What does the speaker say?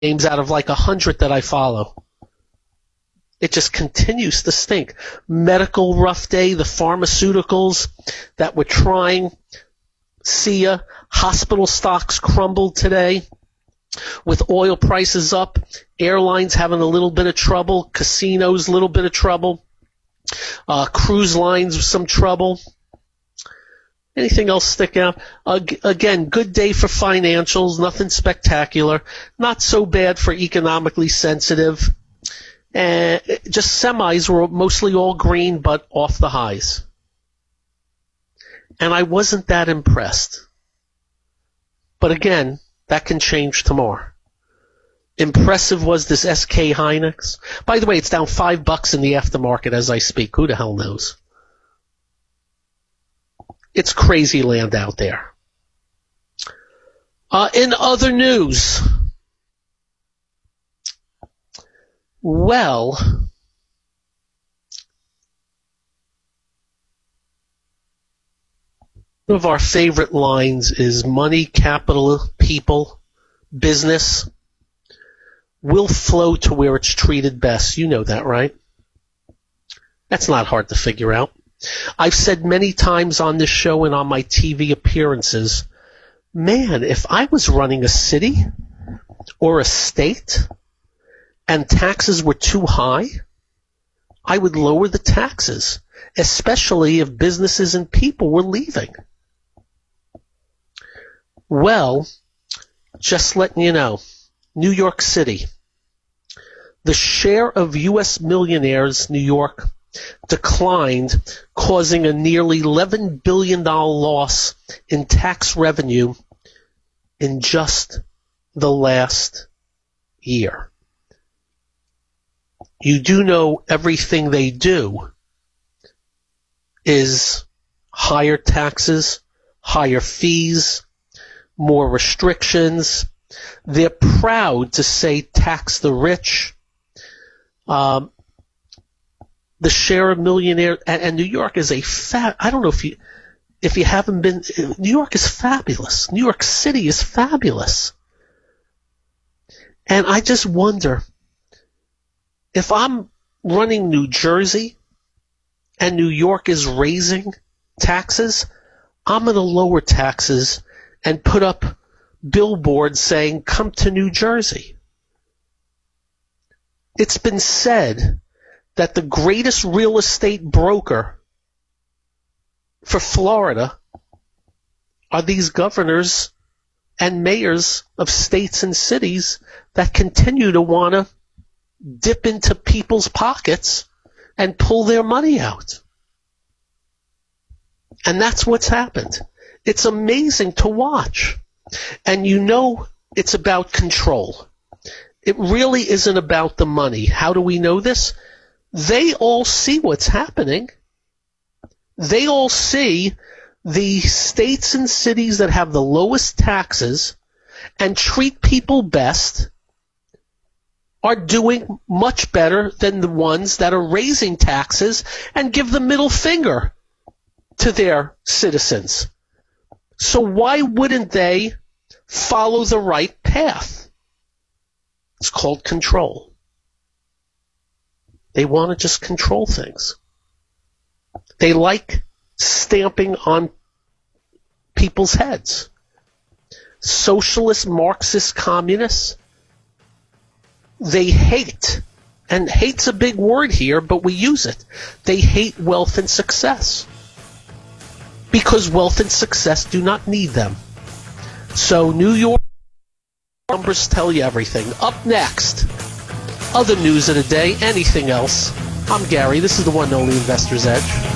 names out of like 100 that I follow. It just continues to stink. Medical rough day, the pharmaceuticals that were trying. See ya. Hospital stocks crumbled today with oil prices up. Airlines having a little bit of trouble. Casinos, a little bit of trouble. Cruise lines, some trouble. Anything else stick out? Again, good day for financials. Nothing spectacular. Not so bad for economically sensitive. Just semis were mostly all green, but off the highs. And I wasn't that impressed. But again, that can change tomorrow. Impressive was this SK Hynix. By the way, it's down $5 in the aftermarket as I speak. Who the hell knows? It's crazy land out there. In other news, well, one of our favorite lines is money, capital, people, business will flow to where it's treated best. You know that, right? That's not hard to figure out. I've said many times on this show and on my TV appearances, man, if I was running a city or a state and taxes were too high, I would lower the taxes, especially if businesses and people were leaving. Well, just letting you know, New York City, the share of U.S. millionaires, New York, declined, causing a nearly $11 billion loss in tax revenue in just the last year. You do know everything they do is higher taxes, higher fees, more restrictions. They're proud to say tax the rich. The share of millionaires, and New York is I don't know if you haven't been, New York is fabulous. New York City is fabulous. And I just wonder, if I'm running New Jersey and New York is raising taxes, I'm going to lower taxes and put up billboards saying, come to New Jersey. It's been said that the greatest real estate broker for Florida are these governors and mayors of states and cities that continue to want to dip into people's pockets and pull their money out. And that's what's happened. It's amazing to watch. And you know it's about control. It really isn't about the money. How do we know this? They all see what's happening. They all see the states and cities that have the lowest taxes and treat people best are doing much better than the ones that are raising taxes and give the middle finger to their citizens. So why wouldn't they follow the right path? It's called control. They want to just control things. They like stamping on people's heads. Socialist, Marxist, communists, they hate, and hate's a big word here, but we use it. They hate wealth and success because wealth and success do not need them. So New York numbers tell you everything. Up next, other news of the day, anything else. I'm Gary. This is the one and only Investor's Edge.